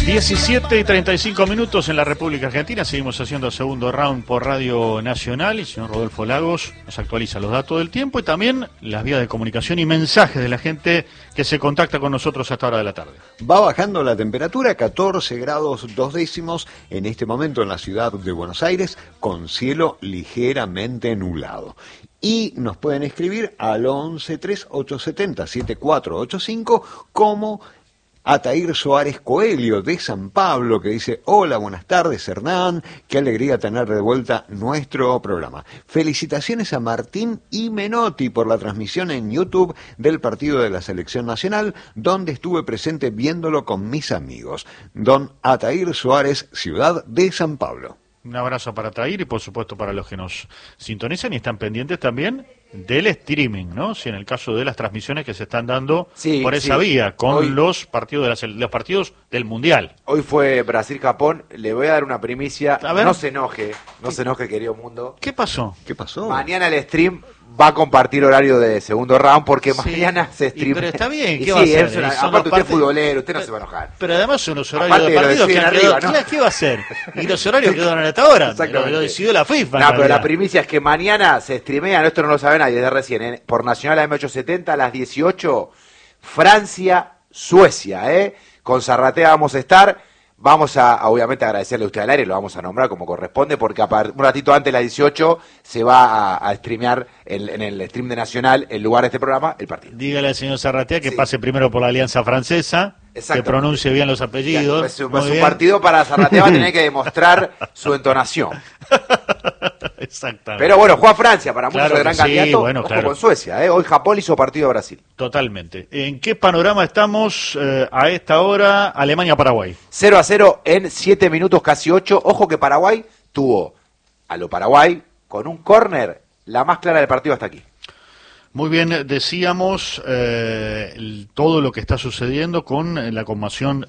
17:35 en la República Argentina. Seguimos haciendo el segundo round por Radio Nacional y el señor Rodolfo Lagos nos actualiza los datos del tiempo y también las vías de comunicación y mensajes de la gente que se contacta con nosotros a esta hora de la tarde. Va bajando la temperatura, 14 grados 2 décimos en este momento en la ciudad de Buenos Aires, con cielo ligeramente nublado. Y nos pueden escribir al 11-3870-7485 como Atair Suárez Coelho de San Pablo, que dice: hola, buenas tardes Hernán, qué alegría tener de vuelta nuestro programa. Felicitaciones a Martín y Menotti por la transmisión en YouTube del partido de la Selección Nacional, donde estuve presente viéndolo con mis amigos. Don Atair Suárez, ciudad de San Pablo. Un abrazo para Atair y por supuesto para los que nos sintonizan y están pendientes también del streaming, ¿no? Si en el caso de las transmisiones que se están dando por esa vía, con hoy, los partidos los partidos del Mundial. Hoy fue Brasil-Japón, le voy a dar una primicia, no se enoje, querido mundo. ¿Qué pasó? Mañana el stream va a compartir horario de segundo round porque mañana se stream. Pero está bien, ¿qué va a hacer? Aparte usted es futbolero, usted no se va a enojar. Pero además son los horarios de partidos que han quedado, ¿no? ¿Qué va a hacer? Y los horarios quedaron a esta hora, lo decidió la FIFA. No, pero la primicia es que mañana se streamea, esto no lo sabe nadie desde recién, por Nacional AM870 a las 18, Francia-Suecia, con Zarratea vamos a estar. Vamos a, obviamente, agradecerle a usted al aire, lo vamos a nombrar como corresponde, porque un ratito antes de las 18 se va a streamear en el stream de Nacional, en lugar de este programa, el partido. Dígale al señor Zarratea que pase primero por la Alianza Francesa, que pronuncie bien los apellidos. Pues su partido para Zarratea va a tener que demostrar su entonación. Exactamente. Pero bueno, juega Francia, para muchos gran candidato, bueno, ojo con Suecia, hoy Japón hizo partido a Brasil. Totalmente. ¿En qué panorama estamos a esta hora? Alemania-Paraguay. 0-0 en 7 minutos, casi 8. Ojo que Paraguay tuvo a lo Paraguay con un córner la más clara del partido hasta aquí. Muy bien, decíamos todo lo que está sucediendo con la conmoción,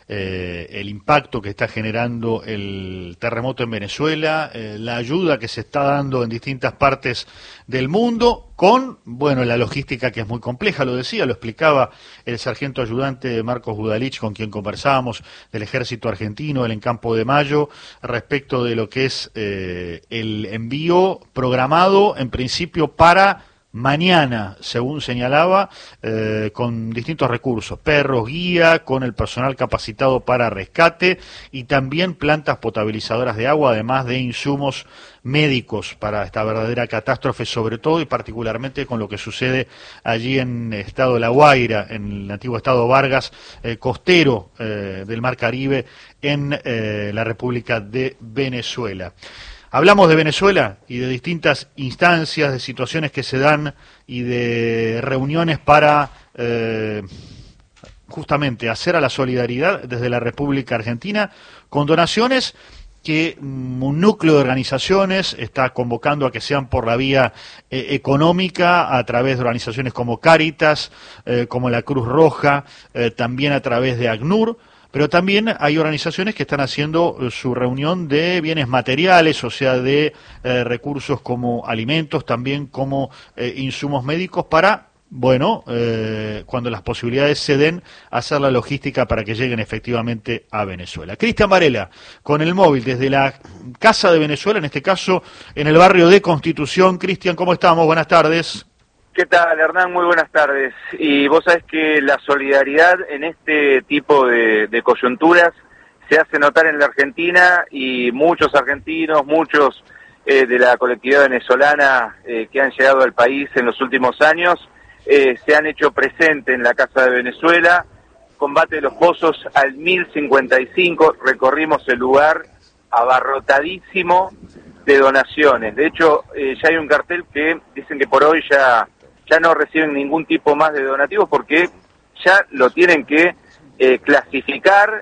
el impacto que está generando el terremoto en Venezuela, la ayuda que se está dando en distintas partes del mundo, con, bueno, la logística que es muy compleja, lo decía, lo explicaba el sargento ayudante Marcos Gudalich, con quien conversábamos, del Ejército Argentino, del Encampo de Mayo, respecto de lo que es el envío programado, en principio, para mañana, según señalaba, con distintos recursos, perros guía, con el personal capacitado para rescate y también plantas potabilizadoras de agua, además de insumos médicos para esta verdadera catástrofe, sobre todo y particularmente con lo que sucede allí en el estado de La Guaira, en el antiguo estado Vargas, costero del Mar Caribe, en la República de Venezuela. Hablamos de Venezuela y de distintas instancias, de situaciones que se dan y de reuniones para justamente hacer a la solidaridad desde la República Argentina con donaciones que un núcleo de organizaciones está convocando a que sean por la vía económica, a través de organizaciones como Cáritas, como la Cruz Roja, también a través de ACNUR. Pero también hay organizaciones que están haciendo su reunión de bienes materiales, o sea, de recursos como alimentos, también como insumos médicos para, bueno, cuando las posibilidades se den, hacer la logística para que lleguen efectivamente a Venezuela. Cristian Varela, con el móvil desde la Casa de Venezuela, en este caso en el barrio de Constitución. Cristian, ¿cómo estamos? Buenas tardes. ¿Qué tal, Hernán? Muy buenas tardes. Y vos sabés que la solidaridad en este tipo de coyunturas se hace notar en la Argentina y muchos argentinos, muchos de la colectividad venezolana que han llegado al país en los últimos años se han hecho presente en la Casa de Venezuela. Combate de los Pozos al 1055, recorrimos el lugar abarrotadísimo de donaciones. De hecho, ya hay un cartel que dicen que por hoy ya no reciben ningún tipo más de donativos porque ya lo tienen que clasificar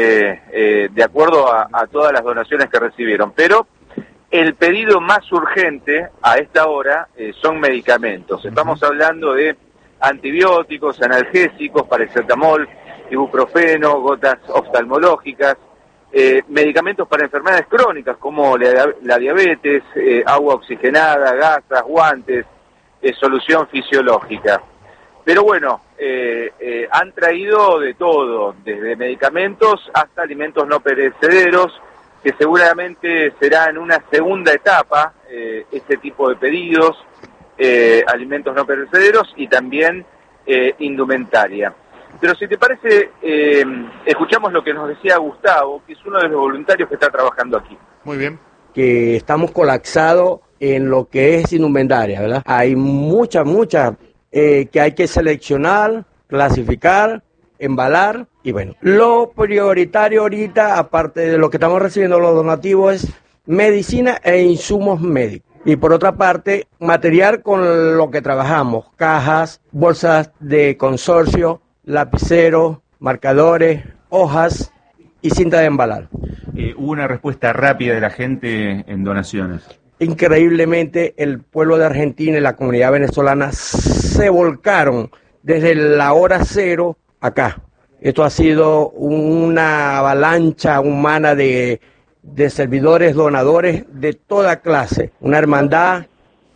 de acuerdo a todas las donaciones que recibieron. Pero el pedido más urgente a esta hora son medicamentos. Estamos hablando de antibióticos, analgésicos, paracetamol, ibuprofeno, gotas oftalmológicas, medicamentos para enfermedades crónicas como la diabetes, agua oxigenada, gasas, guantes, solución fisiológica. Pero bueno, han traído de todo, desde medicamentos hasta alimentos no perecederos, que seguramente será en una segunda etapa este tipo de pedidos, alimentos no perecederos y también indumentaria. Pero si te parece, escuchamos lo que nos decía Gustavo, que es uno de los voluntarios que está trabajando aquí. Muy bien. Que estamos colapsados en lo que es indumentaria, ¿verdad? Hay muchas que hay que seleccionar, clasificar, embalar y bueno. Lo prioritario ahorita, aparte de lo que estamos recibiendo los donativos, es medicina e insumos médicos. Y por otra parte, material con lo que trabajamos, cajas, bolsas de consorcio, lapiceros, marcadores, hojas y cinta de embalar. Hubo una respuesta rápida de la gente en donaciones. Increíblemente, el pueblo de Argentina y la comunidad venezolana se volcaron desde la hora cero acá. Esto ha sido una avalancha humana de servidores, donadores de toda clase, una hermandad.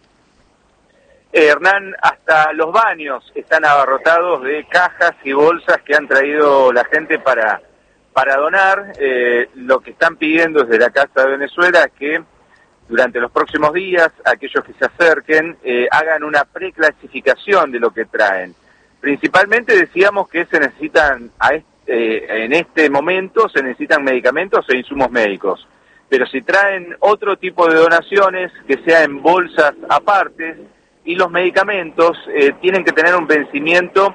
Hernán, hasta los baños están abarrotados de cajas y bolsas que han traído la gente para donar. Lo que están pidiendo desde la Casa de Venezuela es que durante los próximos días, aquellos que se acerquen, hagan una preclasificación de lo que traen. Principalmente decíamos que se necesitan, en este momento, se necesitan medicamentos e insumos médicos. Pero si traen otro tipo de donaciones, que sea en bolsas aparte, y los medicamentos tienen que tener un vencimiento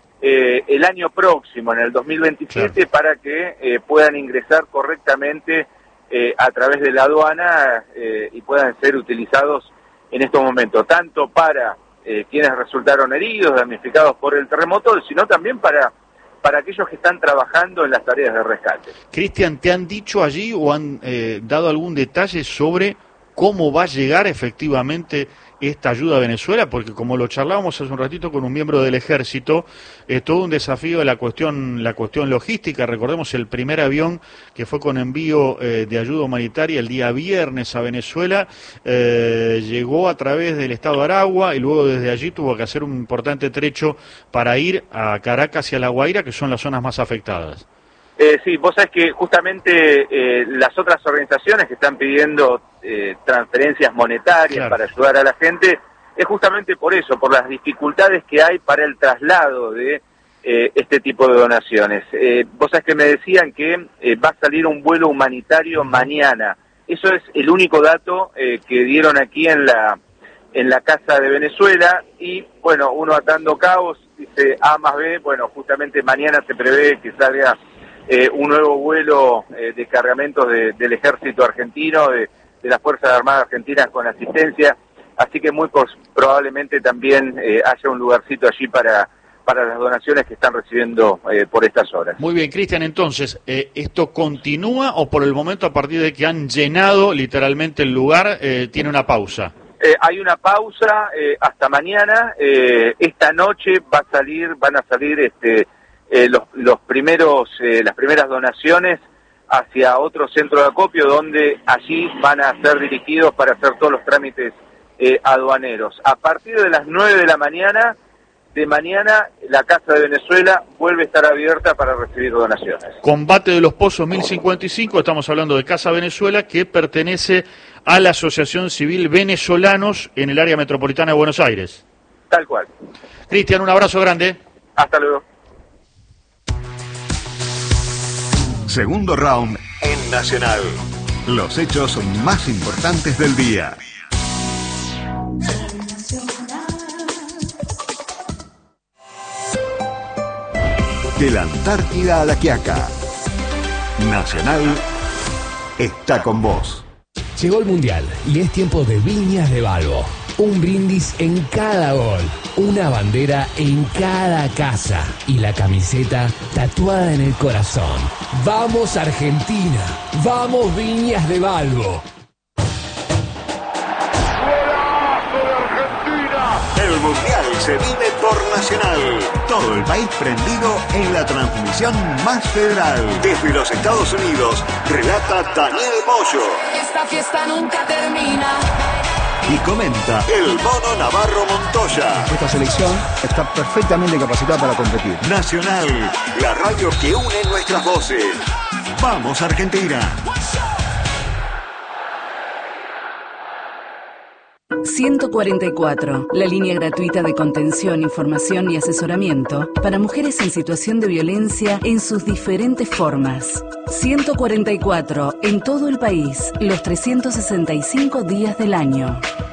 el año próximo, en el 2027, claro, para que puedan ingresar correctamente a través de la aduana y puedan ser utilizados en estos momentos, tanto para quienes resultaron heridos, damnificados por el terremoto, sino también para aquellos que están trabajando en las tareas de rescate. Cristian, ¿te han dicho allí o han dado algún detalle sobre cómo va a llegar efectivamente esta ayuda a Venezuela? Porque como lo charlábamos hace un ratito con un miembro del Ejército, es todo un desafío de la cuestión logística. Recordemos el primer avión que fue con envío de ayuda humanitaria el día viernes a Venezuela, llegó a través del estado de Aragua y luego desde allí tuvo que hacer un importante trecho para ir a Caracas y a La Guaira, que son las zonas más afectadas. Sí, vos sabés que justamente las otras organizaciones que están pidiendo transferencias monetarias, claro, para ayudar a la gente, es justamente por eso, por las dificultades que hay para el traslado de este tipo de donaciones. Vos sabés que me decían que va a salir un vuelo humanitario mañana. Eso es el único dato que dieron aquí en la Casa de Venezuela y, bueno, uno atando cabos, dice A más B, bueno, justamente mañana se prevé que salga un nuevo vuelo de cargamentos del ejército argentino, de las Fuerzas Armadas Argentinas con asistencia, así que muy probablemente también haya un lugarcito allí para las donaciones que están recibiendo por estas horas. Muy bien, Cristian, entonces, ¿esto continúa o por el momento, a partir de que han llenado literalmente el lugar, tiene una pausa? Hay una pausa hasta mañana. Esta noche van a salir las primeras donaciones hacia otro centro de acopio, donde allí van a ser dirigidos para hacer todos los trámites aduaneros. A partir de las 9 de la mañana, la Casa de Venezuela vuelve a estar abierta para recibir donaciones. Combate de los Pozos 1055, estamos hablando de Casa Venezuela, que pertenece a la Asociación Civil Venezolanos en el área metropolitana de Buenos Aires. Tal cual. Cristian, un abrazo grande. Hasta luego. Segundo round en Nacional. Los hechos más importantes del día. De la Antártida a La Quiaca, Nacional está con vos. Llegó el Mundial y es tiempo de Viñas de Balbo. Un brindis en cada gol, una bandera en cada casa y la camiseta tatuada en el corazón. ¡Vamos Argentina! ¡Vamos Viñas de Balbo! El Mundial se vive por Nacional. Todo el país prendido en la transmisión más federal. Desde los Estados Unidos, relata Daniel Moyo. Esta fiesta nunca termina. Y comenta el Mono Navarro Montoya. Esta selección está perfectamente capacitada para competir. Nacional, la radio que une nuestras voces. ¡Vamos, Argentina! 144, la línea gratuita de contención, información y asesoramiento para mujeres en situación de violencia en sus diferentes formas. 144, en todo el país, los 365 días del año.